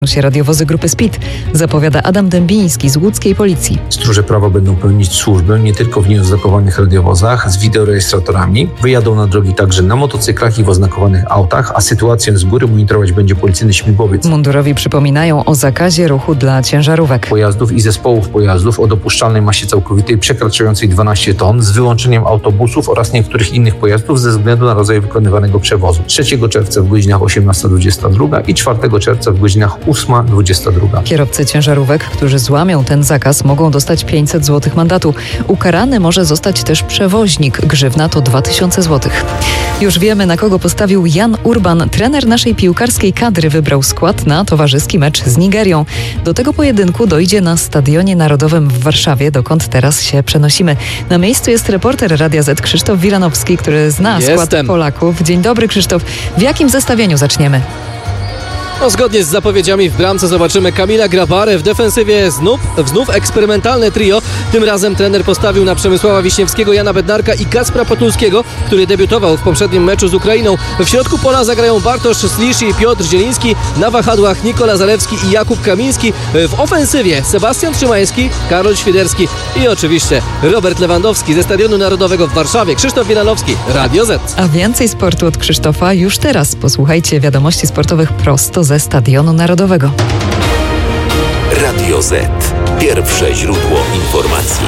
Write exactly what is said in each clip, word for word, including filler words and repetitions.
się radiowozy grupy Speed, zapowiada Adam Dębiński z łódzkiej policji. Stróże prawa będą pełnić służbę nie tylko w nieoznakowanych radiowozach z wideorejestratorami. Wyjadą na drogi także na motocyklach i w oznakowanych autach, a sytuację z góry monitorować będzie policyjny śmigłowiec. Mundurowi przypominają o zakazie ruchu dla ciężarówek, Pojazdów i zespołów pojazdów o dopuszczalnej masie całkowitej przekraczającej dwanaście ton z wyłączeniem autobusów oraz niektórych innych pojazdów ze względu na rodzaj wykonywanego przewozu. trzeciego czerwca w godzinach osiemnasta dwudziesta dwa i czwartego czerwca w godzinach ósma dwudziesta dwa. Kierowcy ciężarówek, którzy złamią ten zakaz, mogą dostać pięćset złotych mandatu. Ukarany może zostać też przewoźnik. Grzywna to dwa tysiące złotych. Już wiemy, na kogo postawił Jan Urban. Trener naszej piłkarskiej kadry wybrał skład na towarzyski mecz z Nigerią. Do tego pojedynku dojdzie na Stadionie Narodowym w Warszawie, dokąd teraz się przenosimy. Na miejscu jest reporter Radia Z Krzysztof Wilanowski, który zna Jestem. skład Polaków. Dzień dobry, Krzysztof. W jakim zestawieniu zaczniemy? No, zgodnie z zapowiedziami w bramce zobaczymy Kamila Grabarę, w defensywie znów, znów eksperymentalne trio. Tym razem trener postawił na Przemysława Wiśniewskiego, Jana Bednarka i Kacpra Potulskiego, który debiutował w poprzednim meczu z Ukrainą. W środku pola zagrają Bartosz Slisz i Piotr Zieliński, na wahadłach Nikola Zalewski i Jakub Kamiński. W ofensywie Sebastian Szymański, Karol Świderski i oczywiście Robert Lewandowski ze Stadionu Narodowego w Warszawie. Krzysztof Wilanowski, Radio Z. A więcej sportu od Krzysztofa już teraz. Posłuchajcie wiadomości sportowych prosto ze Stadionu Narodowego. Radio Z. Pierwsze źródło informacji.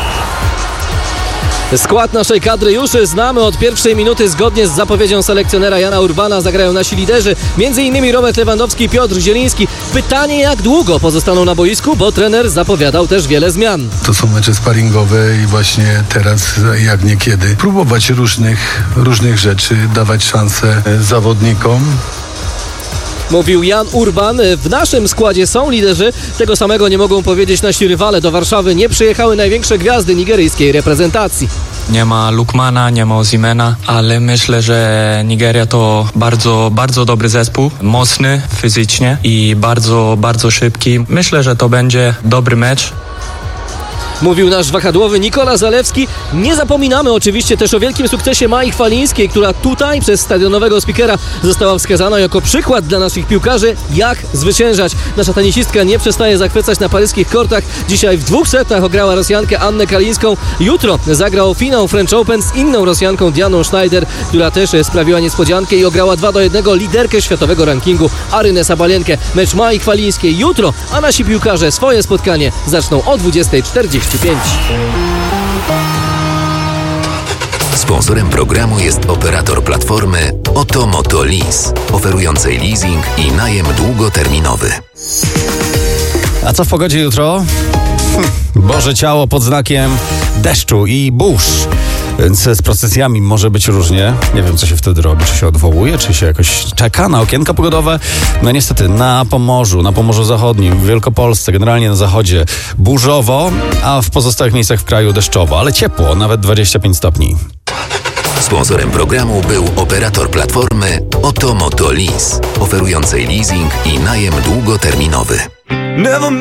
Skład naszej kadry już znamy od pierwszej minuty. Zgodnie z zapowiedzią selekcjonera Jana Urbana zagrają nasi liderzy, między innymi Robert Lewandowski i Piotr Zieliński. Pytanie, jak długo pozostaną na boisku, bo trener zapowiadał też wiele zmian. To są mecze sparingowe i właśnie teraz, jak niekiedy, próbować różnych, różnych rzeczy, dawać szansę zawodnikom. Mówił Jan Urban. W naszym składzie są liderzy. Tego samego nie mogą powiedzieć nasi rywale. Do Warszawy nie przyjechały największe gwiazdy nigeryjskiej reprezentacji. Nie ma Lukmana, nie ma Osimena, ale myślę, że Nigeria to bardzo, bardzo dobry zespół, mocny fizycznie i bardzo, bardzo szybki. Myślę, że to będzie dobry mecz. Mówił nasz wahadłowy Nikola Zalewski. Nie zapominamy oczywiście też o wielkim sukcesie Mai Chwalińskiej, która tutaj przez stadionowego speakera została wskazana jako przykład dla naszych piłkarzy, jak zwyciężać. Nasza tenisistka nie przestaje zachwycać na paryskich kortach. Dzisiaj w dwóch setach ograła Rosjankę Annę Kalińską. Jutro zagrał finał French Open z inną Rosjanką Dianą Schneider, która też sprawiła niespodziankę i ograła dwa do jednego liderkę światowego rankingu Arynę Sabalenkę. Mecz Mai Chwalińskiej jutro, a nasi piłkarze swoje spotkanie zaczną o dwudziestej czterdzieści pięć. Sponsorem programu jest operator platformy Oto Moto Lease, oferującej leasing i najem długoterminowy. A co w pogodzie jutro? Hm, Boże ciało pod znakiem deszczu i burz. Więc z procesjami może być różnie. Nie wiem, co się wtedy robi. Czy się odwołuje, czy się jakoś czeka na okienka pogodowe. No niestety na Pomorzu, na Pomorzu Zachodnim, w Wielkopolsce, generalnie na zachodzie burzowo, a w pozostałych miejscach w kraju deszczowo, ale ciepło, nawet dwadzieścia pięć stopni. Sponsorem programu był operator platformy Oto Moto Lease, oferującej leasing i najem długoterminowy.